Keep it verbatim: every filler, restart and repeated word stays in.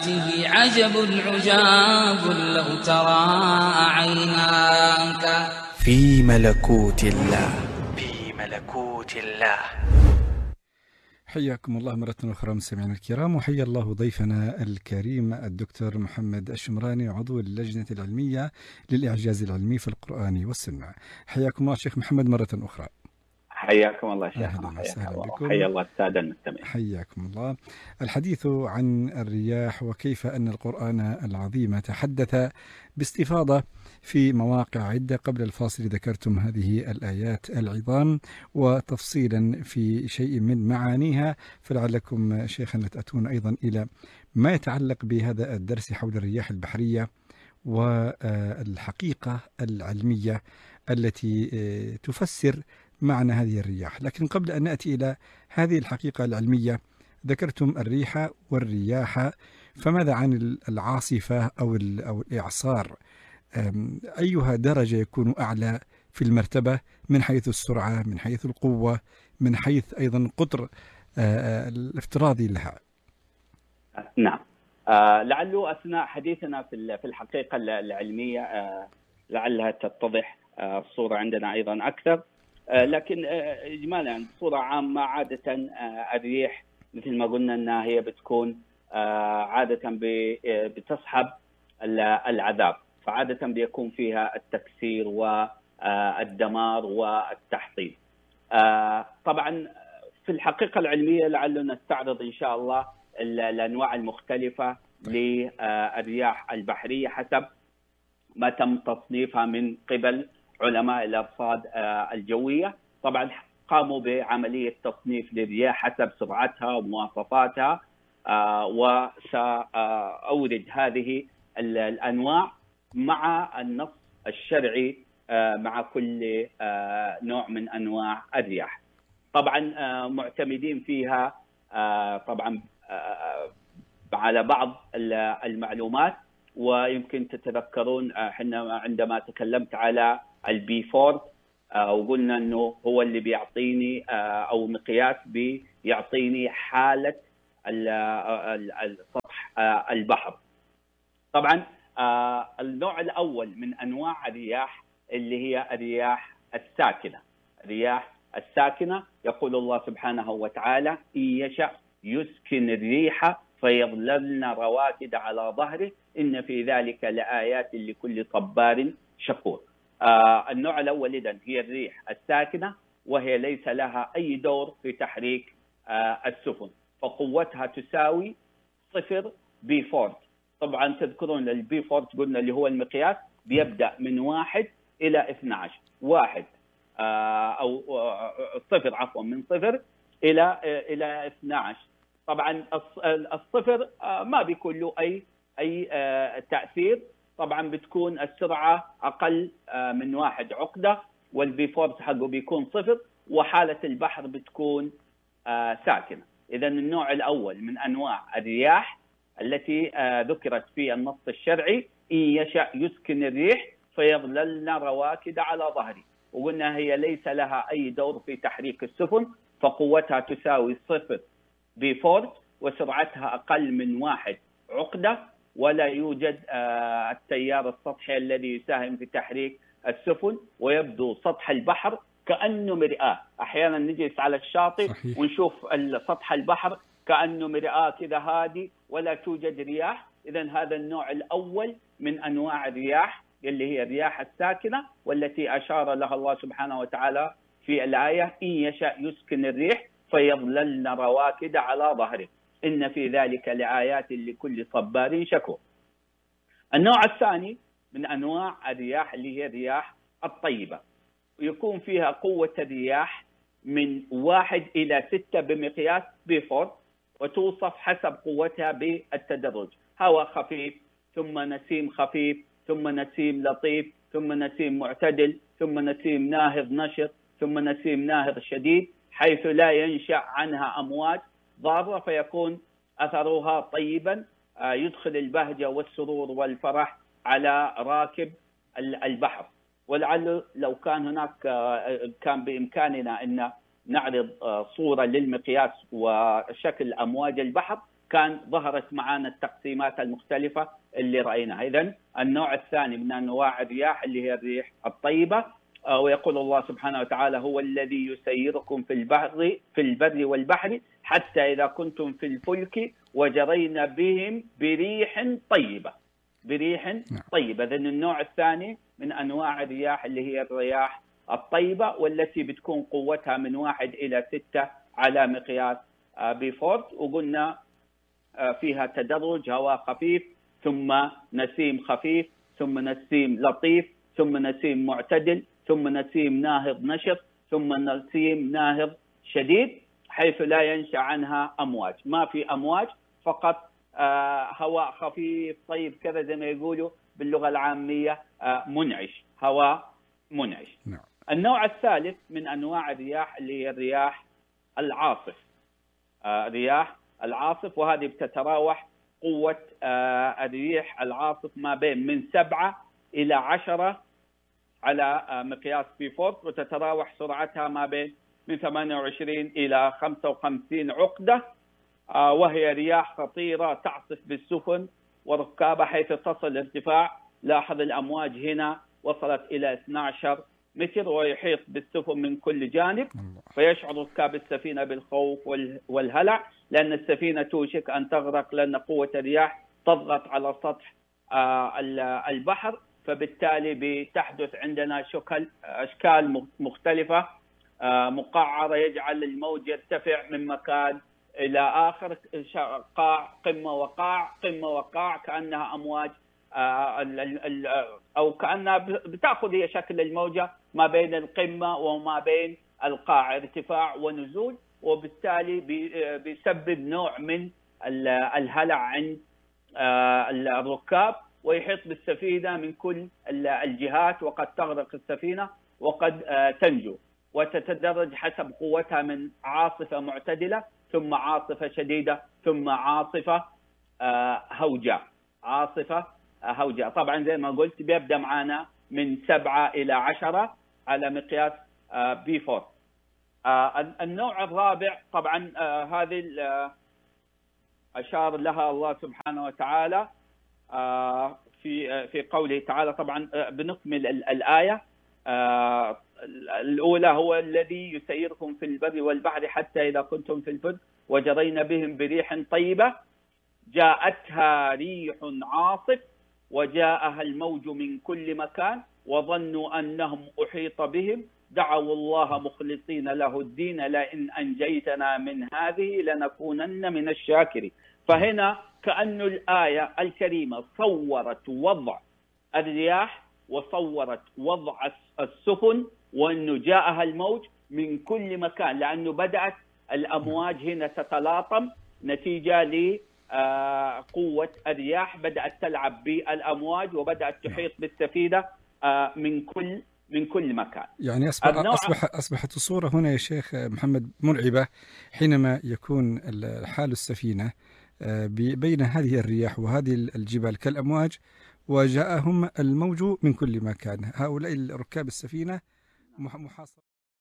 آياته عجب عجاب لو ترى عيناك في ملكوت الله في ملكوت الله. حياكم الله مرة أخرى مستمعينا الكرام، وحيا الله ضيفنا الكريم الدكتور محمد الشمراني عضو اللجنة العلمية للإعجاز العلمي في القرآن والسنة. حياكم الله شيخ محمد مرة أخرى. حياكم الله شيخنا. أهلا وسهلا بكم. حيا الله السادة المستمعين. حياكم الله. الحديث عن الرياح وكيف أن القرآن العظيم تحدث باستفاضة في مواقع عدة. قبل الفاصل ذكرتم هذه الآيات العظام وتفصيلا في شيء من معانيها، فلعلكم شيخنا تأتون أيضا إلى ما يتعلق بهذا الدرس حول الرياح البحرية والحقيقة العلمية التي تفسر معنى هذه الرياح. لكن قبل أن نأتي إلى هذه الحقيقة العلمية، ذكرتم الريح والرياح، فماذا عن العاصفة أو أو الإعصار؟ أيها درجة يكون أعلى في المرتبة من حيث السرعة، من حيث القوة، من حيث أيضا القطر الافتراضي لها؟ نعم، آه لعله أثناء حديثنا في في الحقيقة العلمية آه لعلها تتضح آه الصورة عندنا أيضا أكثر. آه لكن آه إجمالا بصورة عامة عادة آه الريح مثل ما قلنا أنها هي بتكون آه عادة بتصحب العذاب، فعادة بيكون فيها التكسير والدمار والتحطيم. آه طبعا في الحقيقة العلمية لعلنا نستعرض إن شاء الله الأنواع المختلفة للرياح البحرية حسب ما تم تصنيفها من قبل علماء الأرصاد الجوية. طبعا قاموا بعملية تصنيف للرياح حسب سرعتها ومواصفاتها، وسأورد هذه الأنواع مع النص الشرعي مع كل نوع من أنواع الرياح. طبعا معتمدين فيها طبعا على بعض المعلومات، ويمكن تتذكرون احنا عندما تكلمت على البي فورد وقلنا انه هو اللي بيعطيني او مقياس بيعطيني حاله سطح البحر. طبعا النوع الاول من انواع الرياح اللي هي الرياح الساكنه. الرياح الساكنه يقول الله سبحانه وتعالى: إن يشأ يسكن الريح فيظللن رواكد على ظهره إن في ذلك لآيات لكل صبار شكور. آه النوع الأول إذن هي الريح الساكنة، وهي ليس لها أي دور في تحريك آه السفن، فقوتها تساوي صفر بي فورد. طبعا تذكرون البي فورد قلنا اللي هو المقياس بيبدأ من واحد إلى اثني عشر، واحد آه أو آه صفر عفوا من صفر إلى آه إلى اثني عشر. طبعا الصفر ما بيكون له اي اي تاثير، طبعا بتكون السرعه اقل من واحد عقده، والبي فورس حقه بيكون صفر، وحاله البحر بتكون ساكنه. اذا النوع الاول من انواع الرياح التي ذكرت في النص الشرعي: ان يشأ يسكن الريح فيظللن رواكد على ظهره، وقلنا هي ليس لها اي دور في تحريك السفن، فقوتها تساوي صفر بي فورس، وسرعتها أقل من واحد عقدة، ولا يوجد آه التيار السطحي الذي يساهم في تحريك السفن، ويبدو سطح البحر كأنه مرآة. أحيانا نجلس على الشاطئ صحيح. ونشوف سطح البحر كأنه مرآة كذا هادي ولا توجد رياح. إذن هذا النوع الأول من أنواع الرياح اللي هي الرياح الساكنة، والتي أشار لها الله سبحانه وتعالى في الآية: إن يشأ يسكن الريح فيظللن رواكد على ظهره إن في ذلك لآيات لكل صبار شكور. النوع الثاني من أنواع الرياح اللي هي الرياح الطيبة، ويكون فيها قوة الرياح من واحد إلى ستة بمقياس بي فورد، وتوصف حسب قوتها بالتدرج: هواء خفيف، ثم نسيم خفيف، ثم نسيم لطيف، ثم نسيم معتدل، ثم نسيم ناهض نشط، ثم نسيم ناهض شديد، حيث لا ينشأ عنها أمواج ضارة، فيكون أثرها طيبا يدخل البهجة والسرور والفرح على راكب البحر. ولعل لو كان هناك كان بإمكاننا أن نعرض صورة للمقياس وشكل أمواج البحر كان ظهرت معنا التقسيمات المختلفة اللي رأيناها. إذن النوع الثاني من أنواع الرياح اللي هي الريح الطيبة، ويقول الله سبحانه وتعالى: هو الذي يسيركم في البحر في البر والبحر حتى إذا كنتم في الفلك وجرين بهم بريح طيبة. بريح طيبة. إذن النوع الثاني من أنواع الرياح اللي هي الرياح الطيبة، والتي بتكون قوتها من واحد إلى ستة على مقياس بيفورت، وقلنا فيها تدرج: هواء خفيف، ثم نسيم خفيف، ثم نسيم لطيف، ثم نسيم معتدل، ثم نسيم ناهض نشط، ثم نسيم ناهض شديد، حيث لا ينشأ عنها أمواج. ما في أمواج، فقط هواء خفيف طيب كذا، زي ما يقولوا باللغة العامية منعش، هواء منعش. نعم. النوع الثالث من أنواع الرياح اللي هي الرياح العاصف. آه رياح العاصف، وهذه بتتراوح قوة آه الريح العاصف ما بين من سبعة إلى عشرة على آه مقياس بيفورت، وتتراوح سرعتها ما بين من ثمانية وعشرين إلى خمسة وخمسين عقدة، آه وهي رياح خطيرة تعصف بالسفن وركابها حيث تصل ارتفاع، لاحظ الأمواج هنا وصلت إلى اثني عشر متر، ويحيط بالسفن من كل جانب، فيشعر ركاب السفينة بالخوف والهلع، لأن السفينة توشك أن تغرق، لأن قوة الرياح تضغط على سطح البحر، فبالتالي بتحدث عندنا شكل أشكال مختلفة مقعرة، يجعل الموج يرتفع من مكان إلى آخر، قاع قمة وقاع قمة وقاع، كأنها أمواج أو كأنها بتأخذ هي شكل الموجة ما بين القمة وما بين القاع، ارتفاع ونزول، وبالتالي بيسبب نوع من الهلع عند الركاب، ويحيط بالسفينة من كل الجهات، وقد تغرق السفينة وقد تنجو، وتتدرج حسب قوتها من عاصفة معتدلة، ثم عاصفة شديدة، ثم عاصفة هوجاء. عاصفة هوجاء طبعا زي ما قلت بيبدأ معنا من سبعة إلى عشرة على مقياس بي فور. النوع الرابع طبعا هذه أشار لها الله سبحانه وتعالى في في قوله تعالى. طبعا بنكمل الآية الأولى: هو الذي يسيركم في البر والبحر حتى إذا كنتم في الفلك وجرين بهم بريح طيبة جاءتها ريح عاصف وجاءها الموج من كل مكان وظنوا أنهم أحيط بهم دعوا الله مخلصين له الدين لئن أنجيتنا من هذه لنكونن من الشاكرين. فهنا كأن الآية الكريمة صورت وضع الرياح وصورت وضع السفن، وأنه جاءها الموج من كل مكان، لأنه بدأت الأمواج هنا تتلاطم نتيجة لقوة الرياح، بدأت تلعب بالأمواج وبدأت تحيط بالسفينة من كل من كل مكان. يعني أصبح أصبح أصبحت الصورة هنا يا شيخ محمد مرعبة، حينما يكون حال السفينة بين هذه الرياح وهذه الجبال كالأمواج، وجاءهم الموج من كل مكان. هؤلاء ركاب السفينة محاصرة